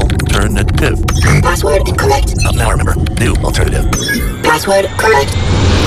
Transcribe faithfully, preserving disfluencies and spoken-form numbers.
Alternative. Password incorrect. Oh, now I remember. New alternative. Password correct.